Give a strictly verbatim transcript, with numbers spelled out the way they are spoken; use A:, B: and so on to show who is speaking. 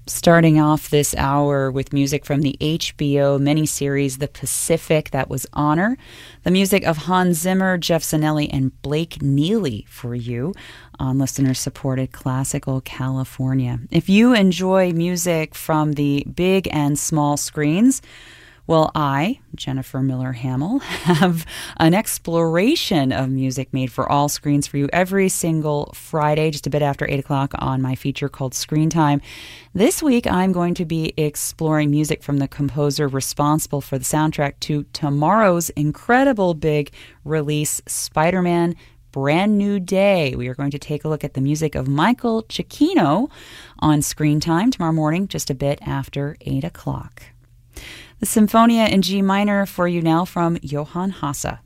A: Starting off this hour with music from the H B O miniseries The Pacific, that was Honor. The music of Hans Zimmer, Jeff Zanelli, and Blake Neely for you on listener-supported Classical California. If you enjoy music from the big and small screens, well, I, Jennifer Miller Hamill, have an exploration of music made for all screens for you every single Friday, just a bit after eight o'clock on my feature called Screen Time. This week, I'm going to be exploring music from the composer responsible for the soundtrack to tomorrow's incredible big release, Spider-Man Brand New Day. We are going to take a look at the music of Michael Giacchino on Screen Time tomorrow morning, just a bit after eight o'clock. The Symphonia in G minor for you now from Johann Hasse.